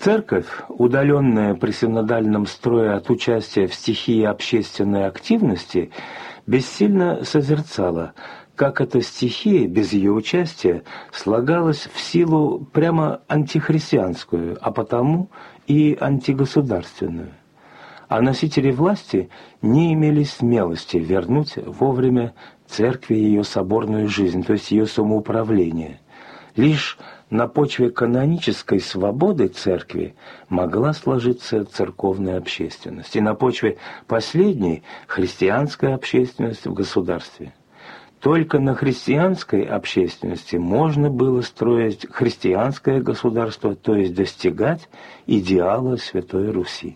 Церковь, удаленная при синодальном строе от участия в стихии общественной активности, бессильно созерцала, как эта стихия без ее участия слагалась в силу прямо антихристианскую, а потому и антигосударственную. А носители власти не имели смелости вернуть вовремя церкви ее соборную жизнь, то есть ее самоуправление. Лишь на почве канонической свободы церкви могла сложиться церковная общественность, и на почве последней – христианская общественность в государстве. Только на христианской общественности можно было строить христианское государство, то есть достигать идеала Святой Руси.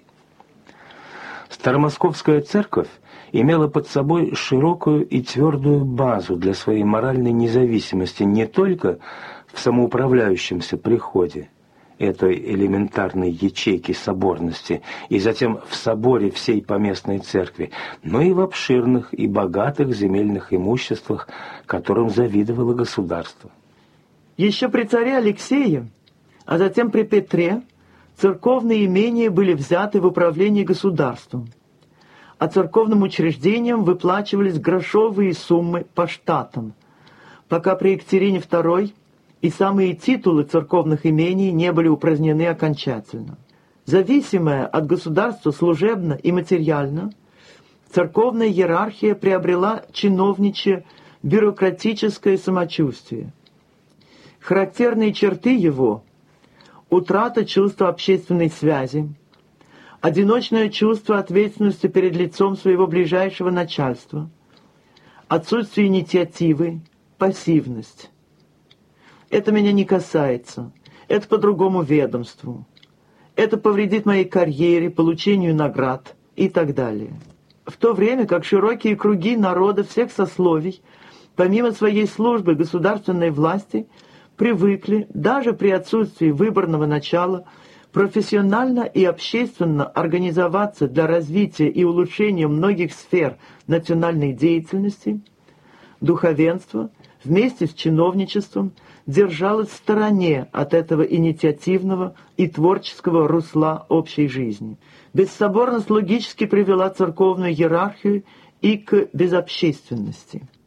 Старомосковская церковь имела под собой широкую и твердую базу для своей моральной независимости не только в самоуправляющемся приходе, этой элементарной ячейки соборности, и затем в соборе всей поместной церкви, но и в обширных и богатых земельных имуществах, которым завидовало государство. Еще при царе Алексее, а затем при Петре, церковные имения были взяты в управление государством, а церковным учреждениям выплачивались грошовые суммы по штатам, пока при Екатерине II и самые титулы церковных имений не были упразднены окончательно. Зависимая от государства служебно и материально, церковная иерархия приобрела чиновничье бюрократическое самочувствие. Характерные черты его – утрата чувства общественной связи, одиночное чувство ответственности перед лицом своего ближайшего начальства, отсутствие инициативы, пассивность. Это меня не касается, это по другому ведомству, это повредит моей карьере, получению наград и так далее. В то время как широкие круги народа всех сословий, помимо своей службы государственной власти, привыкли, даже при отсутствии выборного начала, профессионально и общественно организоваться для развития и улучшения многих сфер национальной деятельности, духовенство вместе с чиновничеством держалось в стороне от этого инициативного и творческого русла общей жизни. Бессоборность логически привела церковную иерархию и к безобщественности.